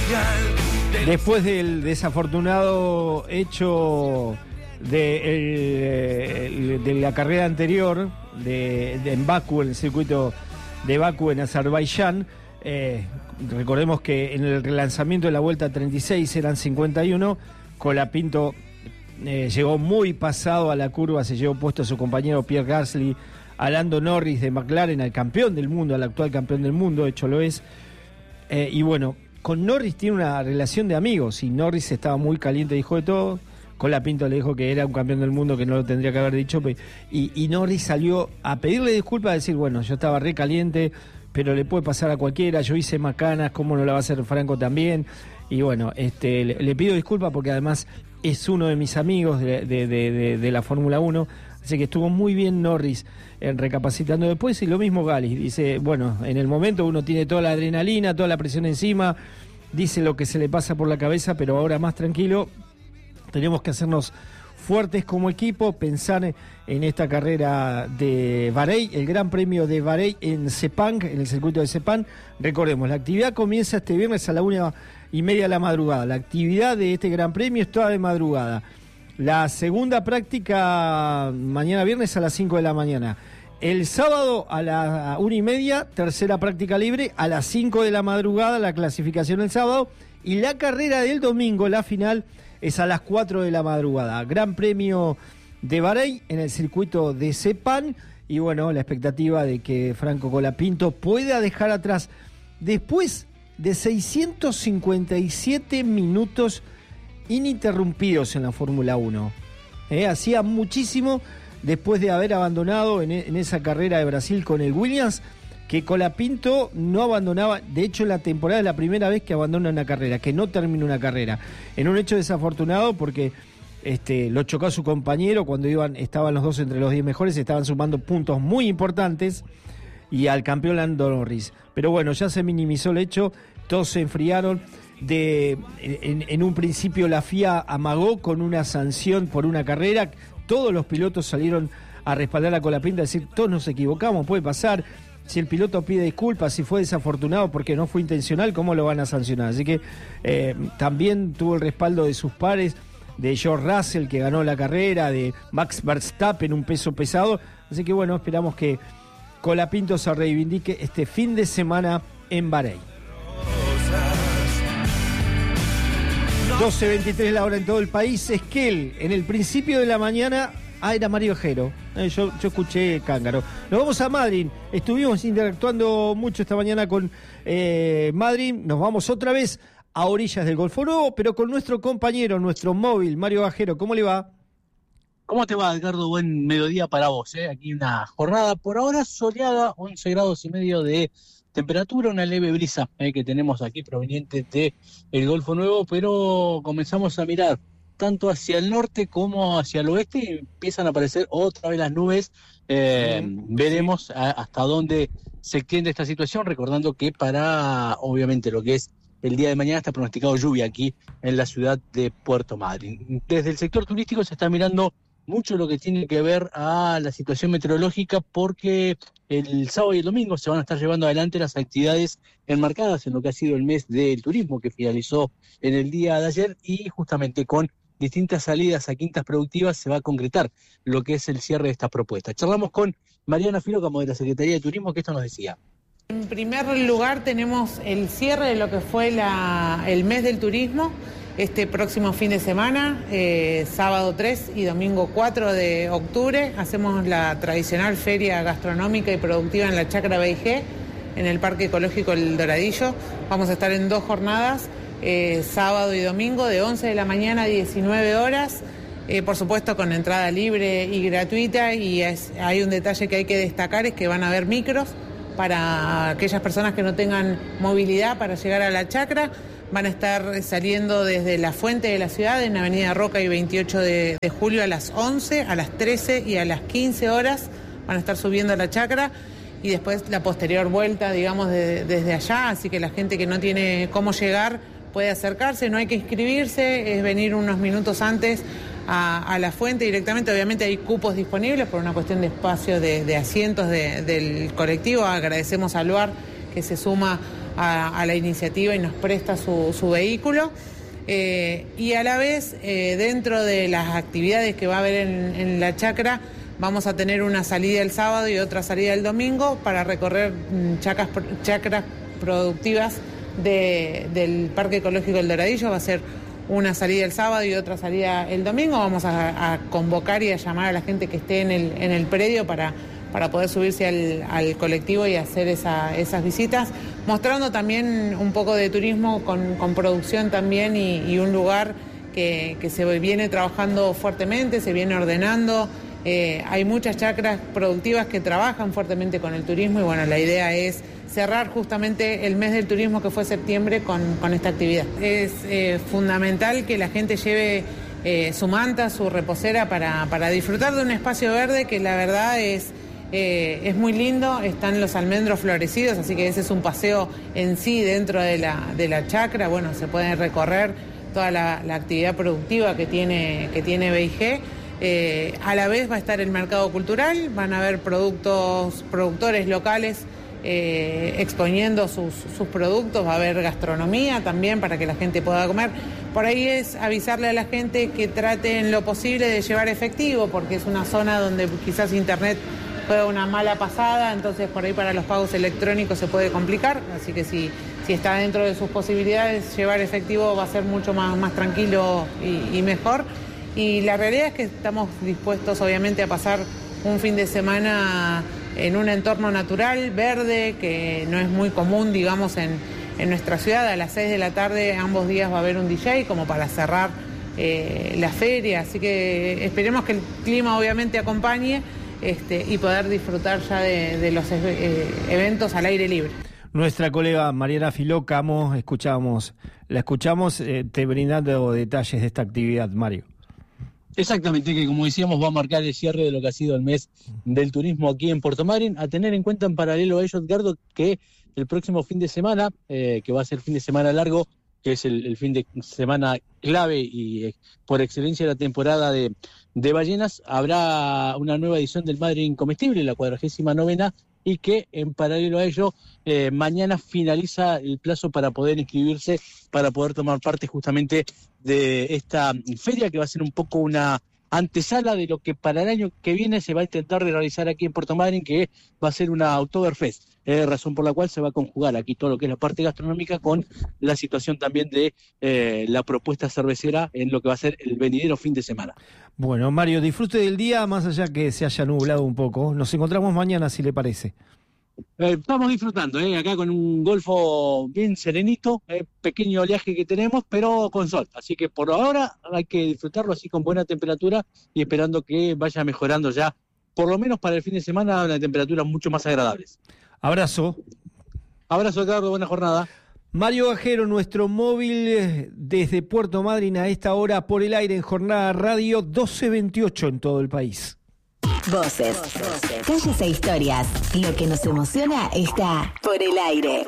Después del desafortunado hecho de la carrera anterior en Bakú, en el circuito de Bakú en Azerbaiyán, recordemos que en el relanzamiento de la Vuelta 36 eran 51, Colapinto llegó muy pasado a la curva, se llevó puesto a su compañero Pierre Gasly, a Lando Norris de McLaren, al campeón del mundo, al actual campeón del mundo, de hecho lo es, y bueno, con Norris tiene una relación de amigos, y Norris estaba muy caliente, dijo de todo. Colapinto le dijo que era un campeón del mundo, que no lo tendría que haber dicho, y Norris salió a pedirle disculpas, a decir, bueno, yo estaba re caliente, pero le puede pasar a cualquiera, yo hice macanas, ¿cómo no la va a hacer Franco también? Y bueno, le pido disculpas porque además es uno de mis amigos de la Fórmula 1, así que estuvo muy bien Norris recapacitando después, y lo mismo Gali, dice, bueno, en el momento uno tiene toda la adrenalina, toda la presión encima, dice lo que se le pasa por la cabeza, pero ahora más tranquilo, tenemos que hacernos fuertes como equipo, pensar en esta carrera de Bahrein, el Gran Premio de Bahrein en Sepang, en el circuito de Sepang. Recordemos, la actividad comienza este viernes a la 1:30 de la madrugada. La actividad de este Gran Premio es toda de madrugada. La segunda práctica mañana viernes a las 5 de la mañana. El sábado a la 1:30, tercera práctica libre, a las 5 de la madrugada, la clasificación el sábado. Y la carrera del domingo, la final, es a las 4 de la madrugada. Gran Premio de Bahrein en el circuito de Sepang. Y bueno, la expectativa de que Franco Colapinto pueda dejar atrás, después de 657 minutos ininterrumpidos en la Fórmula 1. Hacía muchísimo, después de haber abandonado en esa carrera de Brasil con el Williams, que Colapinto no abandonaba. De hecho, la temporada es la primera vez que abandona una carrera, que no termina una carrera. En un hecho desafortunado porque lo chocó a su compañero cuando estaban los dos entre los 10 mejores, estaban sumando puntos muy importantes, y al campeón Lando Norris. Pero bueno, ya se minimizó el hecho, todos se enfriaron. En un principio la FIA amagó con una sanción por una carrera, todos los pilotos salieron a respaldar a Colapinto, a decir, todos nos equivocamos, puede pasar. Si el piloto pide disculpas, si fue desafortunado porque no fue intencional, ¿cómo lo van a sancionar? Así que también tuvo el respaldo de sus pares, de George Russell, que ganó la carrera, de Max Verstappen, un peso pesado. Así que bueno, esperamos que Colapinto se reivindique este fin de semana en Bahrein. 12:23 la hora en todo el país. Esquel, en el principio de la mañana... era Mario Ojero. Yo escuché Cángaro. Nos vamos a Madrid. Estuvimos interactuando mucho esta mañana con Madrid. Nos vamos otra vez a orillas del Golfo Nuevo, pero con nuestro compañero, nuestro móvil, Mario Ojero. ¿Cómo le va? ¿Cómo te va, Edgardo? Buen mediodía para vos. Aquí una jornada por ahora soleada, 11 grados y medio de temperatura, una leve brisa que tenemos aquí proveniente del Golfo Nuevo, pero comenzamos a mirar tanto hacia el norte como hacia el oeste, y empiezan a aparecer otra vez las nubes. Veremos hasta dónde se extiende esta situación, recordando que para, obviamente, lo que es el día de mañana está pronosticado lluvia aquí en la ciudad de Puerto Madryn. Desde el sector turístico se está mirando mucho lo que tiene que ver a la situación meteorológica, porque el sábado y el domingo se van a estar llevando adelante las actividades enmarcadas en lo que ha sido el mes del turismo, que finalizó en el día de ayer, y justamente con distintas salidas a quintas productivas se va a concretar lo que es el cierre de esta propuesta. Charlamos con Mariana Filócamo de la Secretaría de Turismo, que esto nos decía. En primer lugar tenemos el cierre de lo que fue el mes del turismo, este próximo fin de semana, sábado 3 y domingo 4 de octubre, hacemos la tradicional feria gastronómica y productiva en la Chacra BIG, en el Parque Ecológico El Doradillo. Vamos a estar en 2 jornadas, sábado y domingo, de 11 de la mañana a 19 horas, por supuesto con entrada libre y gratuita, y hay un detalle que hay que destacar, es que van a haber micros para aquellas personas que no tengan movilidad para llegar a la chacra. Van a estar saliendo desde la fuente de la ciudad, en Avenida Roca y 28 de julio, a las 11, a las 13 y a las 15 horas van a estar subiendo a la chacra, y después la posterior vuelta, digamos, desde allá, así que la gente que no tiene cómo llegar puede acercarse, no hay que inscribirse, es venir unos minutos antes a la fuente directamente. Obviamente hay cupos disponibles por una cuestión de espacio de asientos del colectivo. Agradecemos a Luar, que se suma a la iniciativa y nos presta su vehículo. Y a la vez, dentro de las actividades que va a haber en la chacra, vamos a tener una salida el sábado y otra salida el domingo para recorrer chacras productivas del Parque Ecológico El Doradillo. Va a ser una salida el sábado y otra salida el domingo. Vamos a convocar y a llamar a la gente que esté en el predio para poder subirse al colectivo y hacer esas visitas, mostrando también un poco de turismo con producción también y un lugar que se viene trabajando fuertemente, se viene ordenando. Hay muchas chacras productivas que trabajan fuertemente con el turismo y bueno, la idea es cerrar justamente el mes del turismo que fue septiembre con esta actividad. Es fundamental que la gente lleve su manta, su reposera para disfrutar de un espacio verde que la verdad es muy lindo. Están los almendros florecidos, así que ese es un paseo en sí dentro de la chacra. Bueno, se puede recorrer toda la actividad productiva que tiene BIG. A la vez va a estar el mercado cultural, van a haber productores locales exponiendo sus productos, va a haber gastronomía también para que la gente pueda comer. Por ahí es avisarle a la gente que trate en lo posible de llevar efectivo, porque es una zona donde quizás internet juega una mala pasada, entonces por ahí para los pagos electrónicos se puede complicar, así que si está dentro de sus posibilidades, llevar efectivo va a ser mucho más tranquilo y mejor. Y la realidad es que estamos dispuestos obviamente a pasar un fin de semana en un entorno natural, verde, que no es muy común, digamos, en nuestra ciudad. A las 6 de la tarde ambos días va a haber un DJ como para cerrar la feria, así que esperemos que el clima obviamente acompañe y poder disfrutar ya de los eventos al aire libre. Nuestra colega Mariana Filócamo, la escuchamos te brindando detalles de esta actividad, Mario. Exactamente, que como decíamos va a marcar el cierre de lo que ha sido el mes del turismo aquí en Puerto Madryn. A tener en cuenta en paralelo a ello, Edgardo, que el próximo fin de semana, que va a ser fin de semana largo, que es el fin de semana clave y por excelencia la temporada de ballenas, habrá una nueva edición del Madryn Comestible, la 49ª, y que en paralelo a ello mañana finaliza el plazo para poder inscribirse, para poder tomar parte justamente de esta feria, que va a ser un poco una antesala de lo que para el año que viene se va a intentar realizar aquí en Puerto Madryn, que va a ser una Oktoberfest, razón por la cual se va a conjugar aquí todo lo que es la parte gastronómica con la situación también de la propuesta cervecera en lo que va a ser el venidero fin de semana. Bueno, Mario, disfrute del día, más allá que se haya nublado un poco. Nos encontramos mañana, si le parece. Estamos disfrutando, acá con un golfo bien serenito, pequeño oleaje que tenemos, pero con sol. Así que por ahora hay que disfrutarlo así con buena temperatura y esperando que vaya mejorando ya, por lo menos para el fin de semana, las temperaturas mucho más agradables. Abrazo. Abrazo, Edgardo, buena jornada. Mario Gajero, nuestro móvil desde Puerto Madryn a esta hora por el aire en Jornada Radio 1228 en todo el país. Voces, calles e historias. Lo que nos emociona está por el aire.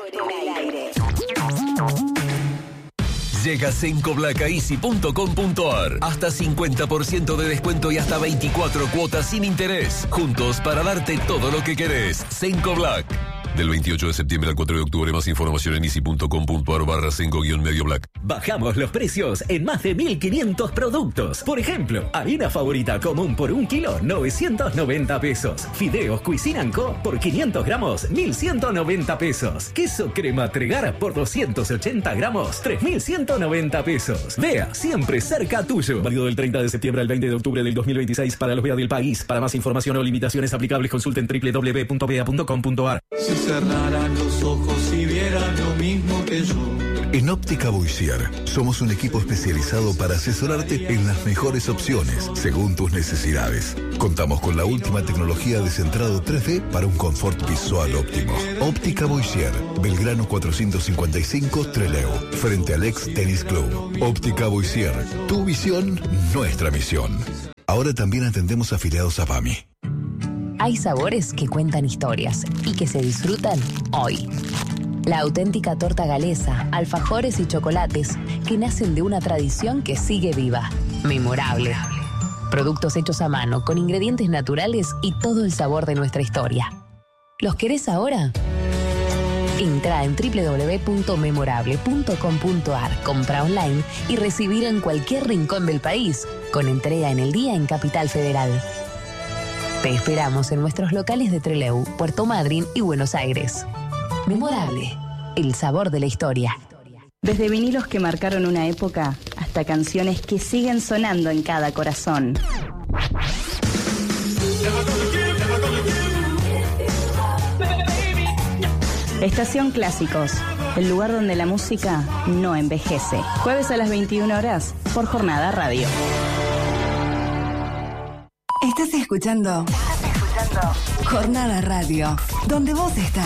Llega sencoblacaeasy.com.ar. Hasta 50% de descuento y hasta 24 cuotas sin interés. Juntos para darte todo lo que querés. Sencoblac. Del 28 de septiembre al 4 de octubre, más información en easy.com.ar/Senco-Medio Black. Bajamos los precios en más de 1.500 productos. Por ejemplo, harina favorita común por 1 kilo, 990 pesos. Fideos Cuisine & Co. por 500 gramos, 1.190 pesos. Queso crema Tregar por 280 gramos, 3.190 pesos. Vea, siempre cerca tuyo. Válido del 30 de septiembre al 20 de octubre del 2026 para los Vea del país. Para más información o limitaciones aplicables, consulten www.vea.com.ar. Si cerraran los ojos y vieran lo mismo que yo. En Óptica Boissier somos un equipo especializado para asesorarte en las mejores opciones según tus necesidades. Contamos con la última tecnología de centrado 3D para un confort visual óptimo. Óptica Boissier, Belgrano 455 Trelew, frente al ex Tennis Club. Óptica Boissier, tu visión, nuestra misión. Ahora también atendemos afiliados a PAMI. Hay sabores que cuentan historias y que se disfrutan hoy. La auténtica torta galesa, alfajores y chocolates que nacen de una tradición que sigue viva, memorable. Productos hechos a mano con ingredientes naturales y todo el sabor de nuestra historia. ¿Los querés ahora? Entra en www.memorable.com.ar, compra online y recibir en cualquier rincón del país, con entrega en el día en Capital Federal. Te esperamos en nuestros locales de Trelew, Puerto Madryn y Buenos Aires. Memorable, el sabor de la historia. Desde vinilos que marcaron una época hasta canciones que siguen sonando en cada corazón. Estación Clásicos, el lugar donde la música no envejece. Jueves a las 21 horas por Jornada Radio. Estás escuchando Jornada Radio, donde vos estás.